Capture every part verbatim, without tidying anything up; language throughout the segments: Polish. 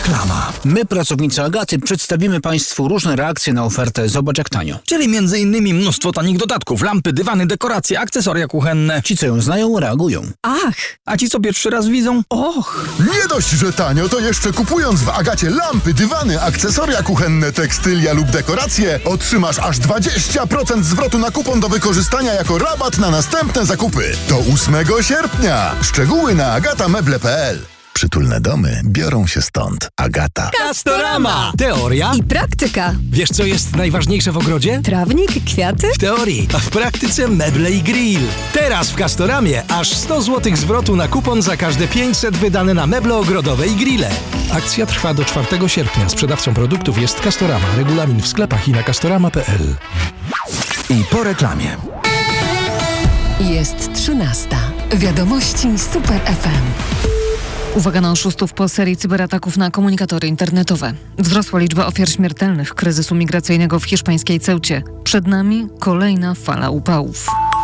Reklama. My, pracownicy Agaty, przedstawimy Państwu różne reakcje na ofertę Zobacz jak tanio. Czyli między innymi mnóstwo tanich dodatków, lampy, dywany, dekoracje, akcesoria kuchenne. Ci, co ją znają, reagują. Ach! A ci, co pierwszy raz widzą? Och! Nie dość, że tanio, to jeszcze kupując w Agacie lampy, dywany, akcesoria kuchenne, tekstylia lub dekoracje, otrzymasz aż dwadzieścia procent zwrotu na kupon do wykorzystania jako rabat na następne zakupy. Do ósmego sierpnia. Szczegóły na agata meble kropka p l. Przytulne domy biorą się stąd. Agata. Castorama! Teoria i praktyka. Wiesz, co jest najważniejsze w ogrodzie? Trawnik, kwiaty? W teorii, a w praktyce meble i grill. Teraz w Castoramie aż sto złotych zwrotu na kupon za każde pięćset wydane na meble ogrodowe i grille. Akcja trwa do czwartego sierpnia. Sprzedawcą produktów jest Castorama. Regulamin w sklepach i na castorama kropka p l. I po reklamie. Jest trzynasta. Wiadomości Super F M. Uwaga na oszustów po serii cyberataków na komunikatory internetowe. Wzrosła liczba ofiar śmiertelnych kryzysu migracyjnego w hiszpańskiej Ceucie. Przed nami kolejna fala upałów.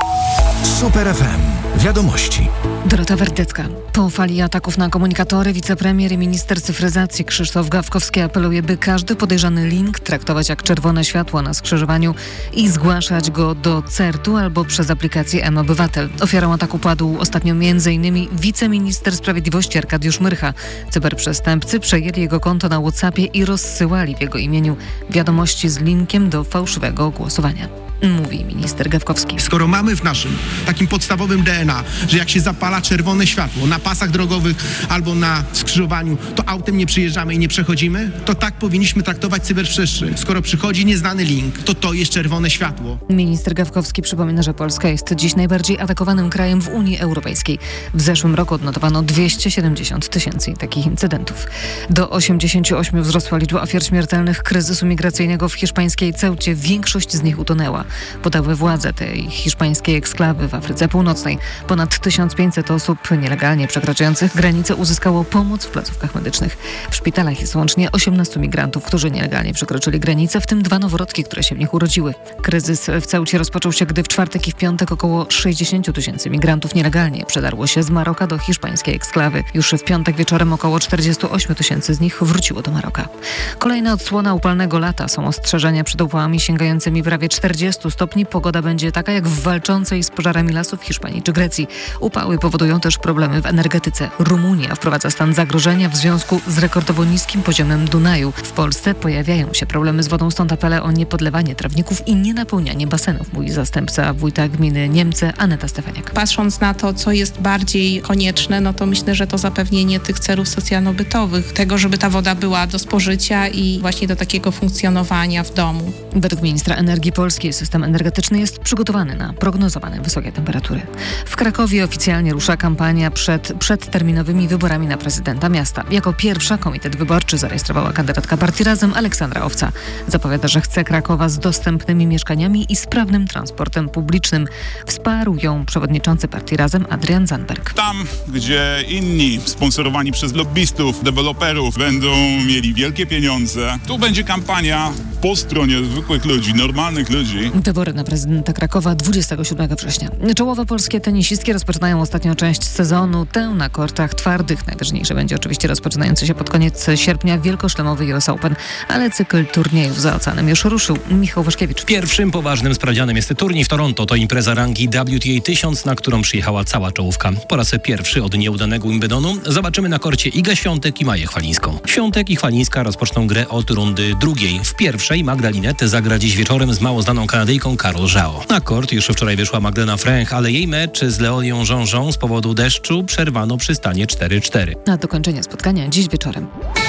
Super F M. Wiadomości. Dorota Werdecka. Po fali ataków na komunikatory wicepremier i minister cyfryzacji Krzysztof Gawkowski apeluje, by każdy podejrzany link traktować jak czerwone światło na skrzyżowaniu i zgłaszać go do certu albo przez aplikację M-Obywatel. Ofiarą ataku padł ostatnio m.in. wiceminister sprawiedliwości Arkadiusz Myrcha. Cyberprzestępcy przejęli jego konto na WhatsAppie i rozsyłali w jego imieniu wiadomości z linkiem do fałszywego głosowania. Mówi minister Gawkowski. Skoro mamy w naszym takim podstawowym D N A, że jak się zapala czerwone światło na pasach drogowych albo na skrzyżowaniu, to autem nie przyjeżdżamy i nie przechodzimy, to tak powinniśmy traktować cyberprzestrzeń. Skoro przychodzi nieznany link, to to jest czerwone światło. Minister Gawkowski przypomina, że Polska jest dziś najbardziej atakowanym krajem w Unii Europejskiej. W zeszłym roku odnotowano dwieście siedemdziesiąt tysięcy takich incydentów. Do osiemdziesięciu ośmiu wzrosła liczba ofiar śmiertelnych kryzysu migracyjnego w hiszpańskiej Ceucie. Większość z nich utonęła. Podały władze tej hiszpańskiej eksklawy w Afryce Północnej. Ponad tysiąc pięćset osób nielegalnie przekraczających granicę uzyskało pomoc w placówkach medycznych. W szpitalach jest łącznie osiemnastu migrantów, którzy nielegalnie przekroczyli granicę, w tym dwa noworodki, które się w nich urodziły. Kryzys w Ceucie rozpoczął się, gdy w czwartek i w piątek około sześćdziesiąt tysięcy migrantów nielegalnie przedarło się z Maroka do hiszpańskiej eksklawy. Już w piątek wieczorem około czterdzieści osiem tysięcy z nich wróciło do Maroka. Kolejna odsłona upalnego lata. Są ostrzeżenia przed upałami sięgającymi prawie czterdziestu stopni. Pogoda będzie taka jak w walczącej z pożarami lasów w Hiszpanii czy Grecji. Upały powodują też problemy w energetyce. Rumunia wprowadza stan zagrożenia w związku z rekordowo niskim poziomem Dunaju. W Polsce pojawiają się problemy z wodą, stąd apele o niepodlewanie trawników i nienapełnianie basenów, mówi zastępca wójta gminy Niemce Aneta Stefaniak. Patrząc na to, co jest bardziej konieczne, no to myślę, że to zapewnienie tych celów socjalno-bytowych, tego, żeby ta woda była do spożycia i właśnie do takiego funkcjonowania w domu. Według ministra energii polskiej system energetyczny jest przygotowany na prognozowane wysokie temperatury. W Krakowie oficjalnie rusza kampania przed przedterminowymi wyborami na prezydenta miasta. Jako pierwsza komitet wyborczy zarejestrowała kandydatka partii Razem Aleksandra Owca. Zapowiada, że chce Krakowa z dostępnymi mieszkaniami i sprawnym transportem publicznym. Wsparł ją przewodniczący partii Razem Adrian Zandberg. Tam, gdzie inni sponsorowani przez lobbystów, deweloperów będą mieli wielkie pieniądze, tu będzie kampania po stronie zwykłych ludzi, normalnych ludzi. Wybory na prezydenta Krakowa dwudziestego siódmego września. Czołowe polskie tenisistki rozpoczynają ostatnią część sezonu, tę na kortach twardych. Najważniejsze będzie oczywiście rozpoczynający się pod koniec sierpnia wielkoszlemowy U S Open, ale cykl turniejów za oceanem już ruszył. Michał Waszkiewicz. Pierwszym poważnym sprawdzianem jest turniej w Toronto. To impreza rangi W T A tysiąc, na którą przyjechała cała czołówka. Po raz pierwszy od nieudanego Wimbledonu zobaczymy na korcie Igę Świątek i Maję Chwalińską. Świątek i Chwalińska rozpoczną grę od rundy drugiej. W pierwszej Magda Linette zagra dziś wieczorem z mało znaną Kanadyjką Carol Zhao. Na kort już wczoraj wyszła Magdalena Fręch, ale jej mecz z Leonią Jean Jean z powodu deszczu przerwano przy stanie cztery cztery. Na dokończenie spotkania dziś wieczorem.